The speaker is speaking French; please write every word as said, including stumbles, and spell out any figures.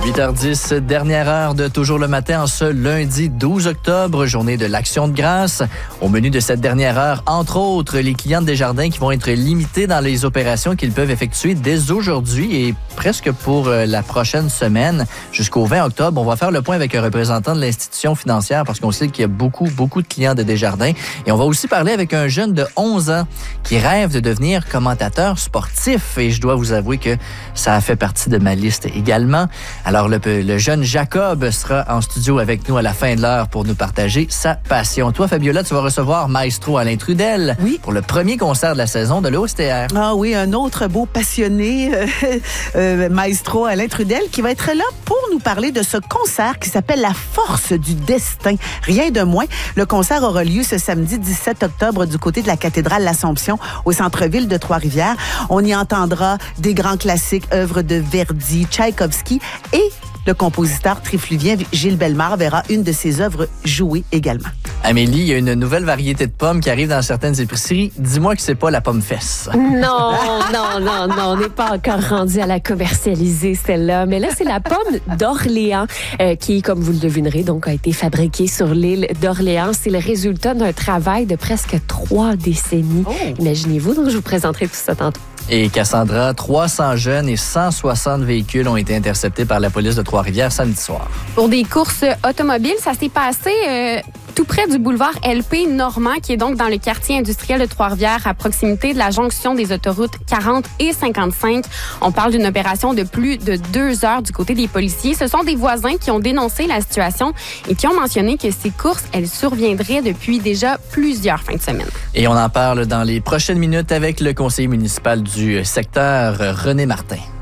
huit heures dix, dernière heure de Toujours le matin en ce lundi douze octobre, journée de l'Action de grâce. Au menu de cette dernière heure, entre autres, les clients de Desjardins qui vont être limités dans les opérations qu'ils peuvent effectuer dès aujourd'hui et presque pour la prochaine semaine jusqu'au vingt octobre. On va faire le point avec un représentant de l'institution financière parce qu'on sait qu'il y a beaucoup, beaucoup de clients de Desjardins. Et on va aussi parler avec un jeune de onze ans qui rêve de devenir commentateur sportif. Et je dois vous avouer que ça a fait partie de ma liste également. Alors, le, le jeune Jacob sera en studio avec nous à la fin de l'heure pour nous partager sa passion. Toi, Fabiola, tu vas recevoir Maestro Alain Trudel oui. pour le premier concert de la saison de l'O S T R. Ah oui, un autre beau passionné, euh, euh, Maestro Alain Trudel, qui va être là pour nous parler de ce concert qui s'appelle La Force du Destin. Rien de moins. Le concert aura lieu ce samedi dix-sept octobre du côté de la cathédrale L'Assomption au centre-ville de Trois-Rivières. On y entendra des grands classiques, œuvres de Verdi, Tchaïkovski et le compositeur trifluvien Gilles Bellemare verra une de ses œuvres jouer également. Amélie, il y a une nouvelle variété de pommes qui arrive dans certaines épiceries. Dis-moi que c'est pas la pomme fesse. Non, non, non, non, on n'est pas encore rendu à la commercialiser, celle-là. Mais là, c'est la pomme d'Orléans euh, qui, comme vous le devinerez, donc a été fabriquée sur l'île d'Orléans. C'est le résultat d'un travail de presque trois décennies. Oh. Imaginez-vous, donc je vous présenterai tout ça tantôt. Et Cassandra, trois cents jeunes et cent soixante véhicules ont été interceptés par la police de Trois-Rivières samedi soir. Pour des courses automobiles, ça s'est passé euh, tout près du boulevard L P Normand, qui est donc dans le quartier industriel de Trois-Rivières, à proximité de la jonction des autoroutes quarante et cinquante-cinq. On parle d'une opération de plus de deux heures du côté des policiers. Ce sont des voisins qui ont dénoncé la situation et qui ont mentionné que ces courses, elles surviendraient depuis déjà plusieurs fins de semaine. Et on en parle dans les prochaines minutes avec le conseiller municipal du secteur, René Martin.